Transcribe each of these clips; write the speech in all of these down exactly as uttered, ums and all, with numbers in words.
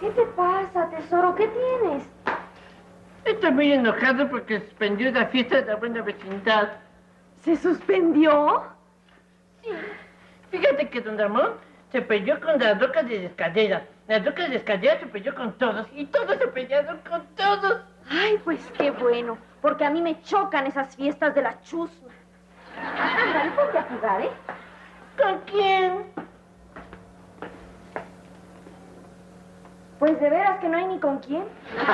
¿Qué te pasa, tesoro? ¿Qué tienes? Estoy muy enojado porque suspendió la fiesta de la buena vecindad. ¿Se suspendió? Sí. Fíjate que don Ramón se peleó con las rocas de la escalera. Las rocas de la escalera se peleó con todos y todos se pelearon con todos. Ay, pues qué bueno, porque a mí me chocan esas fiestas de la chusma. Ándale, ponte a jugar, ¿eh? ¿Con quién? Pues de veras que no hay ni con quién.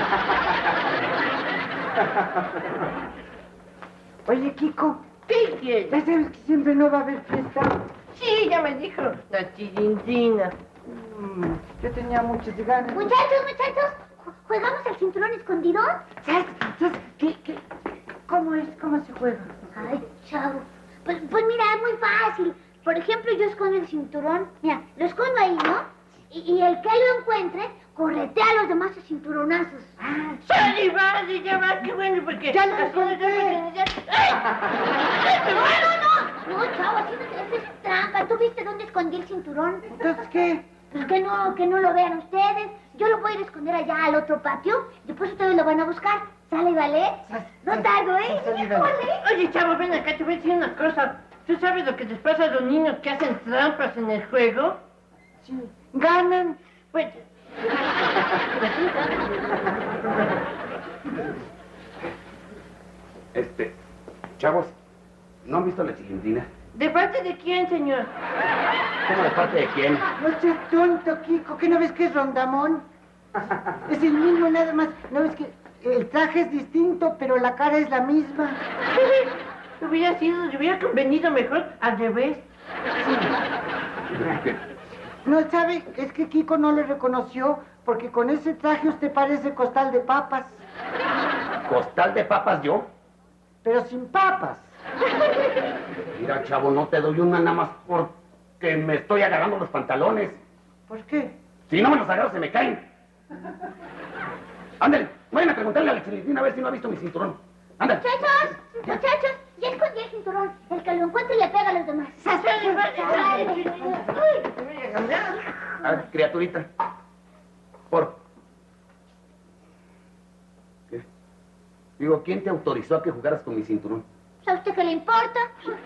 Oye, Kiko, ¿Qué quieres? ¿ya sabes que siempre no va a haber fiesta? Sí, ya me dijo la chilindrina. Mm, yo tenía muchas ganas. Muchachos, muchachos, ¿jugamos al cinturón escondido? ¿Sabes? ¿Sabes qué, qué? ¿Cómo es? ¿Cómo se juega? Ay, chavo. Pues, pues mira, es muy fácil. Por ejemplo, yo escondo el cinturón. Mira, lo escondo ahí, ¿no? Y, y el que lo encuentre, corretea a los demás a cinturonazos. Ah, ¡Sale, vale, ya va! ¡Qué bueno! Porque... ¡Ya lo así no encontré! se- ¡Ay! No, no, no. No, chavo, así no te haces trampa. ¿Tú viste dónde escondí el cinturón? ¿entonces qué? Pues que no, que no lo vean ustedes. Yo lo voy a ir a esconder allá al otro patio. Después ustedes lo van a buscar. ¿Sale, vale? No tardo, ¿eh? Sale, vale. Híjole. Oye, chavo, ven acá, te voy a decir una cosa. ¿Tú sabes lo que les pasa a los niños que hacen trampas en el juego? Sí. ¿Ganan? Pues... Este, chavos, ¿no han visto la chilindrina? ¿De parte de quién, señor? ¿Cómo de parte de quién? No seas tonto, Kiko, ¿qué no ves que es Rondamón? Es el mismo nada más. ¿No ves que el traje es distinto, pero la cara es la misma? Hubiera sido, le hubiera convenido mejor al revés. No, ¿sabe? Es que Kiko no le reconoció porque con ese traje usted parece costal de papas, ¿Costal de papas yo? pero sin papas. Mira, chavo, no te doy una nada más porque me estoy agarrando los pantalones. ¿Por qué? Si no me los agarro, se me caen. Ándale, vayan a preguntarle a la chilindrina a ver si no ha visto mi cinturón. Ándale. Muchachos, muchachos, ya escondí el cinturón. El que lo encuentre le pega a los demás. Sale, vale, sale, Uy. te voy a cambiar. A ver, criaturita. Por... ¿Qué? Digo, ¿quién te autorizó a que jugaras con mi cinturón? ¿A usted qué le importa?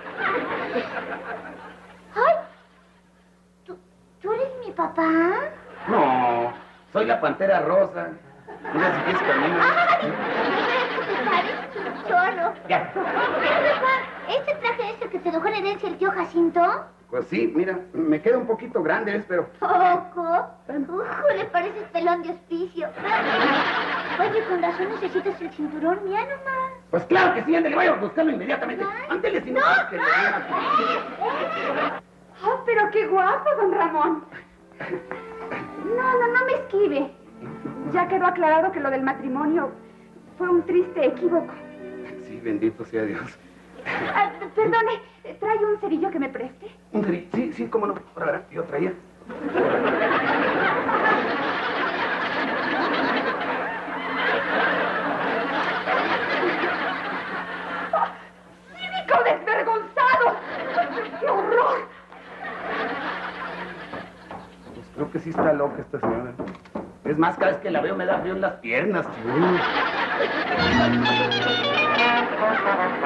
Ay, ¿tú, ¿tú eres mi papá? No, soy la pantera rosa. Mira si quieres conmigo. Me parece un cholo. Ya. Oye, papá, ¿este traje es el que te dejó en herencia el tío Jacinto? Pues sí, mira, me queda un poquito grande, ¿ves? Pero... Poco. Ujú, le pareces pelón de hospicio. Oye, con razón necesitas el cinturón, mira nomás. Pues claro que sí, ándale, vaya a buscarlo inmediatamente. Ándale, si no... No, que no. le den a- Oh, pero qué guapo, don Ramón. No, no, no me esquive. Ya quedó aclarado que lo del matrimonio fue un triste equívoco. Sí, bendito sea Dios. Ah, perdone, ¿trae un cerillo que me preste? Un cerillo, sí, sí, cómo no. Ahora verá, yo traía. ¡Cínico desvergonzado! ¡Qué horror! Pues creo que sí está loca esta señora. Es más, cada vez que la veo me da frío en las piernas, chihuahua.